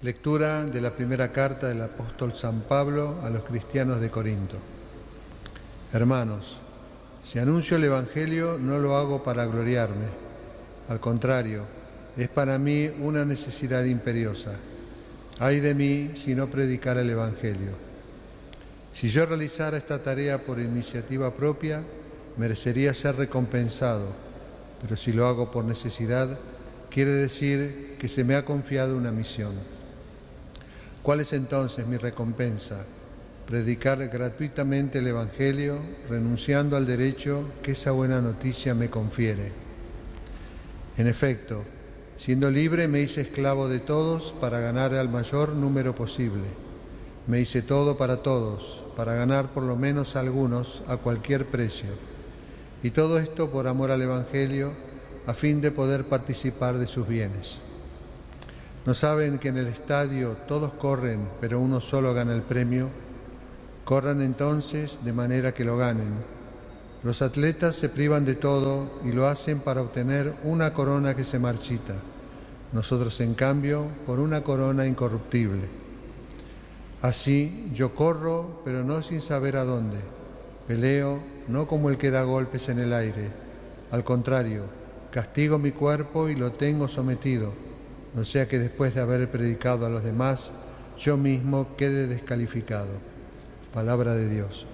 Lectura de la primera carta del apóstol San Pablo a los cristianos de Corinto. Hermanos, si anuncio el Evangelio no lo hago para gloriarme. Al contrario, es para mí una necesidad imperiosa. Ay de mí si no predicara el Evangelio. Si yo realizara esta tarea por iniciativa propia, merecería ser recompensado, pero si lo hago por necesidad, quiere decir que se me ha confiado una misión. ¿Cuál es entonces mi recompensa? Predicar gratuitamente el Evangelio, renunciando al derecho que esa buena noticia me confiere. En efecto, siendo libre me hice esclavo de todos para ganar al mayor número posible. Me hice todo para todos, para ganar por lo menos a algunos a cualquier precio. Y todo esto por amor al Evangelio, a fin de poder participar de sus bienes. ¿No saben que en el estadio todos corren, pero uno solo gana el premio? Corran entonces de manera que lo ganen. Los atletas se privan de todo y lo hacen para obtener una corona que se marchita. Nosotros, en cambio, por una corona incorruptible. Así yo corro, pero no sin saber a dónde. Peleo, no como el que da golpes en el aire. Al contrario, castigo mi cuerpo y lo tengo sometido, no sea que después de haber predicado a los demás, yo mismo quede descalificado. Palabra de Dios.